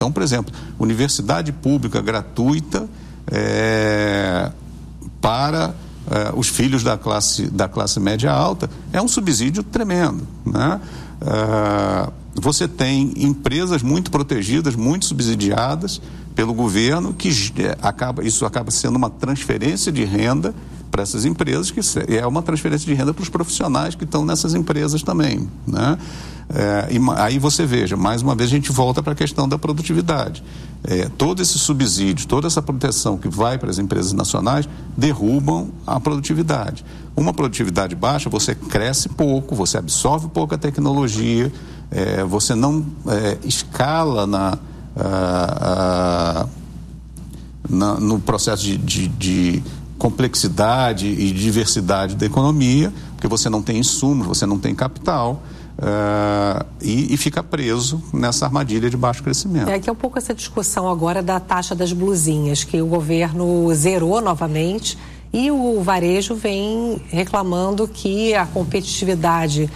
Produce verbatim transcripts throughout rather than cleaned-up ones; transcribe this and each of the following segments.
Então, por exemplo, universidade pública gratuita é, para é, os filhos da classe, da classe média alta é um subsídio tremendo, né? É, você tem empresas muito protegidas, muito subsidiadas pelo governo, que acaba, isso acaba sendo uma transferência de renda para essas empresas, que é uma transferência de renda para os profissionais que estão nessas empresas também, né? É, e aí você veja, mais uma vez a gente volta para a questão da produtividade. É, todo esse subsídio, toda essa proteção que vai para as empresas nacionais derrubam a produtividade. Uma produtividade baixa, você cresce pouco, você absorve pouca tecnologia, é, você não é, escala na, a, a, na, no processo de, de, de complexidade e diversidade da economia, porque você não tem insumos, você não tem capital. Uh, e, e fica preso nessa armadilha de baixo crescimento. É que é um pouco essa discussão agora da taxa das blusinhas, que o governo zerou novamente e o varejo vem reclamando que a competitividade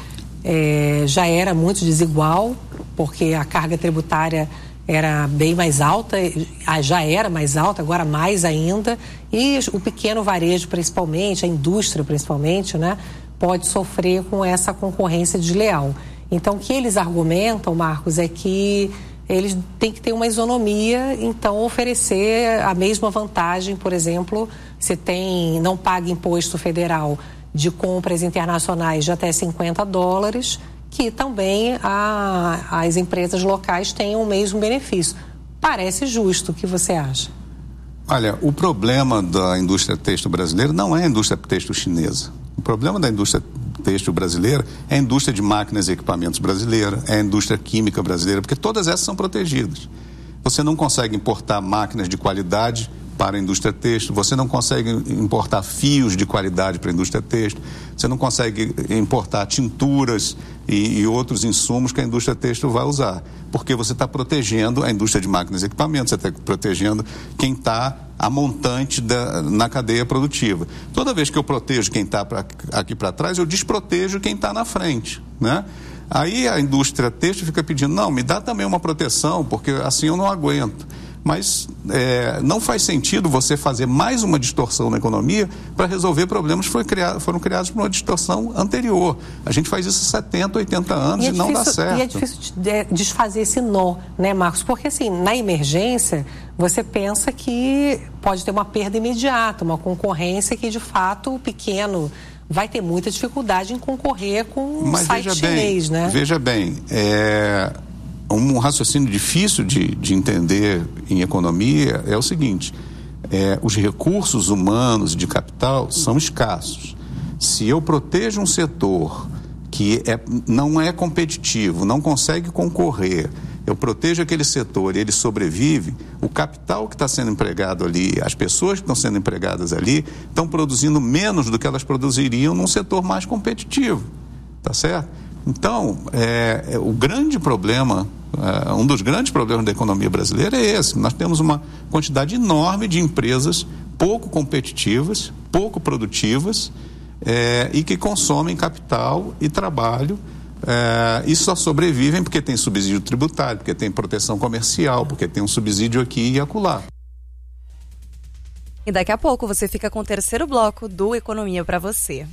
é, já era muito desigual, porque a carga tributária era bem mais alta, já era mais alta, agora mais ainda, e o pequeno varejo principalmente, a indústria principalmente, né, pode sofrer com essa concorrência desleal. Então, o que eles argumentam, Marcos, é que eles têm que ter uma isonomia, então oferecer a mesma vantagem, por exemplo, se tem, não paga imposto federal de compras internacionais de até cinquenta dólares, que também a, as empresas locais tenham o mesmo benefício. Parece justo, o que você acha? Olha, o problema da indústria têxtil brasileira não é a indústria têxtil chinesa. O problema da indústria têxtil brasileira é a indústria de máquinas e equipamentos brasileira, é a indústria química brasileira, porque todas essas são protegidas. Você não consegue importar máquinas de qualidade para a indústria têxtil, você não consegue importar fios de qualidade para a indústria têxtil, você não consegue importar tinturas e, e outros insumos que a indústria têxtil vai usar, porque você está protegendo a indústria de máquinas e equipamentos, você está protegendo quem está a montante da, na cadeia produtiva. Toda vez que eu protejo quem está aqui para trás, eu desprotejo quem está na frente, né? Aí a indústria têxtil fica pedindo, não, me dá também uma proteção, porque assim eu não aguento. Mas é, não faz sentido você fazer mais uma distorção na economia para resolver problemas que foi criado, foram criados por uma distorção anterior. A gente faz isso há setenta, oitenta anos e, é e não difícil, dá certo. E é difícil desfazer esse nó, né, Marcos? Porque, assim, na emergência, você pensa que pode ter uma perda imediata, uma concorrência que, de fato, o pequeno vai ter muita dificuldade em concorrer com o site chinês, né? Veja bem, é... um raciocínio difícil de, de entender em economia é o seguinte, é, os recursos humanos de capital são escassos. Se eu protejo um setor que é, não é competitivo, não consegue concorrer, eu protejo aquele setor e ele sobrevive, o capital que está sendo empregado ali, as pessoas que estão sendo empregadas ali, estão produzindo menos do que elas produziriam num setor mais competitivo, tá certo? Então, é, é, o grande problema, é, um dos grandes problemas da economia brasileira é esse. Nós temos uma quantidade enorme de empresas pouco competitivas, pouco produtivas, é, e que consomem capital e trabalho, é, e só sobrevivem porque tem subsídio tributário, porque tem proteção comercial, porque tem um subsídio aqui e acolá. E daqui a pouco você fica com o terceiro bloco do Economia para você.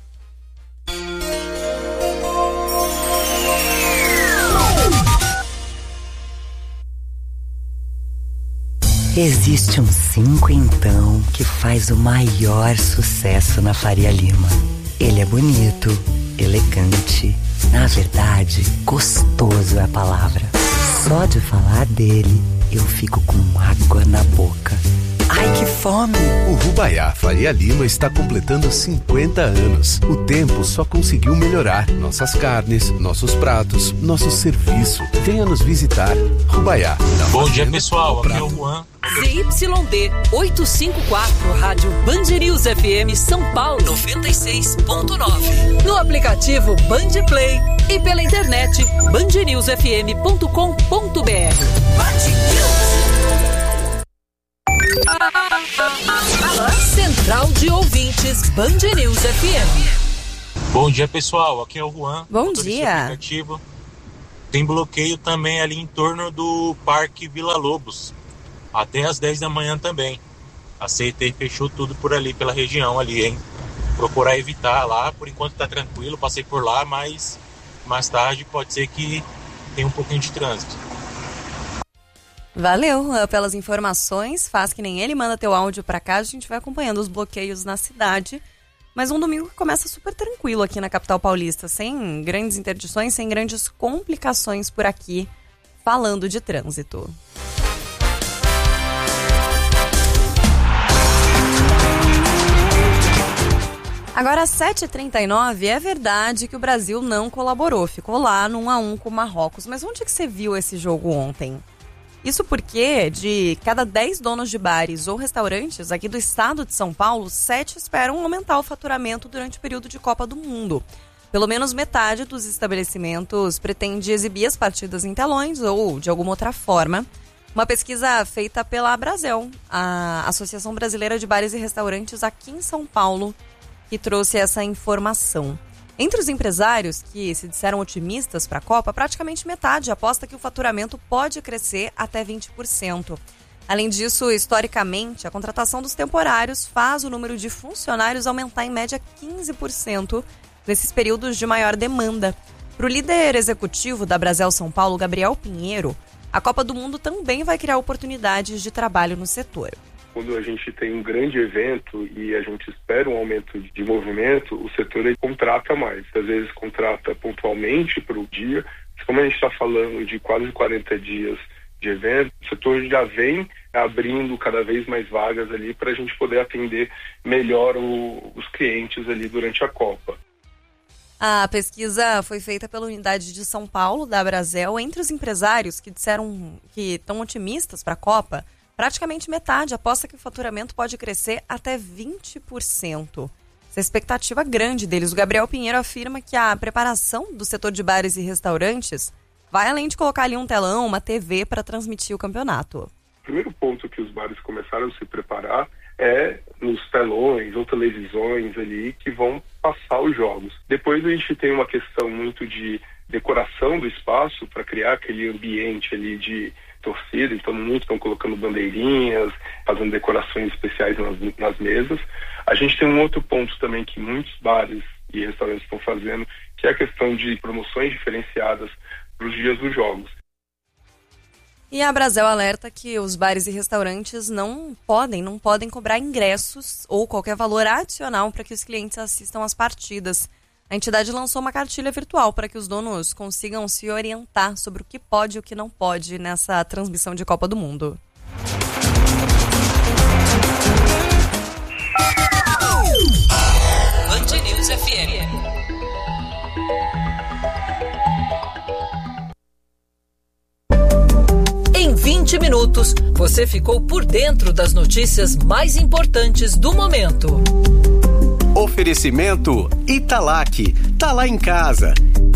Existe um cinco então que faz o maior sucesso na Faria Lima. Ele é bonito, elegante, na verdade, gostoso é a palavra. Só de falar dele, eu fico com água na boca. Ai, que fome! O Rubaiá Faria Lima está completando cinquenta anos. O tempo só conseguiu melhorar nossas carnes, nossos pratos, nosso serviço. Venha nos visitar. Rubaiá. Bom dia, pessoal. Aqui é o Juan. Z Y D oitocentos e cinquenta e quatro, Rádio Band News F M São Paulo noventa e seis ponto nove. No aplicativo Band Play e pela internet band news f m ponto com ponto b r. Band News. Central de Ouvintes Band News F M. Bom dia, pessoal. Aqui é o Juan. Bom dia. Aplicativo. tem bloqueio também ali em torno do Parque Vila Lobos, até às dez da manhã também. A C E T fechou tudo por ali, pela região ali, hein? Procurar evitar lá, por enquanto tá tranquilo, passei por lá, mas mais tarde pode ser que tenha um pouquinho de trânsito. Valeu pelas informações, faz que nem ele, manda teu áudio pra cá, a gente vai acompanhando os bloqueios na cidade. Mas um domingo que começa super tranquilo aqui na capital paulista, sem grandes interdições, sem grandes complicações por aqui, falando de trânsito. Agora, às sete e trinta e nove, é verdade que o Brasil não colaborou, ficou lá no um a um com o Marrocos. Mas onde que você viu esse jogo ontem? Isso porque, de cada dez donos de bares ou restaurantes aqui do estado de São Paulo, sete esperam aumentar o faturamento durante o período de Copa do Mundo. Pelo menos metade dos estabelecimentos pretende exibir as partidas em telões ou de alguma outra forma. Uma pesquisa feita pela Abrazel, a Associação Brasileira de Bares e Restaurantes aqui em São Paulo, que trouxe essa informação. Entre os empresários que se disseram otimistas para a Copa, praticamente metade aposta que o faturamento pode crescer até vinte por cento. Além disso, historicamente, a contratação dos temporários faz o número de funcionários aumentar em média quinze por cento nesses períodos de maior demanda. Para o líder executivo da Abrazel São Paulo, Gabriel Pinheiro, a Copa do Mundo também vai criar oportunidades de trabalho no setor. Quando a gente tem um grande evento e a gente espera um aumento de movimento, o setor ele contrata mais. Às vezes contrata pontualmente para o dia. Como a gente está falando de quase quarenta dias de evento, o setor já vem abrindo cada vez mais vagas ali para a gente poder atender melhor o, os clientes ali durante a Copa. A pesquisa foi feita pela unidade de São Paulo, da Abrazel, entre os empresários que disseram que estão otimistas para a Copa. Praticamente metade aposta que o faturamento pode crescer até vinte por cento. Essa expectativa grande deles. O Gabriel Pinheiro afirma que a preparação do setor de bares e restaurantes vai além de colocar ali um telão, uma T V para transmitir o campeonato. O primeiro ponto que os bares começaram a se preparar é nos telões ou televisões ali que vão passar os jogos. Depois a gente tem uma questão muito de decoração do espaço para criar aquele ambiente ali de torcida, então muitos estão colocando bandeirinhas, fazendo decorações especiais nas, nas mesas. A gente tem um outro ponto também que muitos bares e restaurantes estão fazendo, que é a questão de promoções diferenciadas para os dias dos jogos. E a Abrazel alerta que os bares e restaurantes não podem, não podem cobrar ingressos ou qualquer valor adicional para que os clientes assistam às partidas. A entidade lançou uma cartilha virtual para que os donos consigam se orientar sobre o que pode e o que não pode nessa transmissão de Copa do Mundo. Band News F M. Em vinte minutos, você ficou por dentro das notícias mais importantes do momento. Oferecimento Italac. Tá lá em casa.